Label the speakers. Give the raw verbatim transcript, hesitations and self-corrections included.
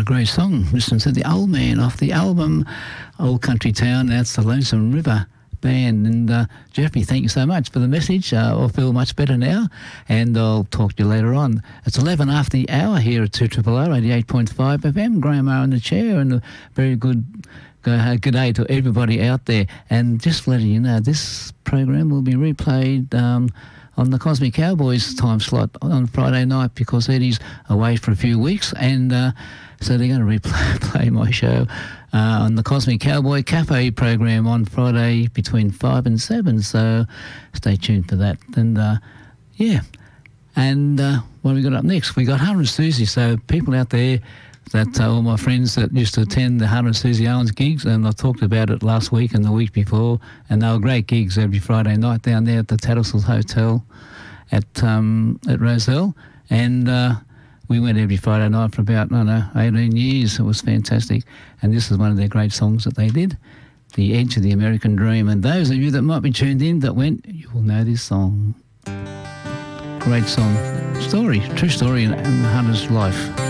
Speaker 1: great song. Listen to the Old Man off the album Old Country Town. That's the Lonesome River Band. And uh, Jeffrey, thank you so much for the message. Uh, I feel much better now, and I'll talk to you later on. It's eleven after the hour here at two triple O, eighty-eight point five F M. Graham R in the chair, and a very good uh, good day to everybody out there. And just letting you know, this program will be replayed um, on the Cosmic Cowboys time slot on Friday night, because Eddie's away for a few weeks, and uh, so they're going to replay play my show uh, on the Cosmic Cowboy Cafe program on Friday between five and seven, so stay tuned for that. And uh, yeah, and uh, what have we got up next? We got Hunter and Susie, so people out there, that uh, all my friends that used to attend the Hunter and Susie Owens gigs, and I talked about it last week and the week before, and they were great gigs every Friday night down there at the Tattersall Hotel at um, at Roselle, and uh, we went every Friday night for about, I don't know, eighteen years. It was fantastic, and this is one of their great songs that they did, The Edge of the American Dream. And those of you that might be tuned in that went, you will know this song. Great song. Story, true story in, in Hunter's life.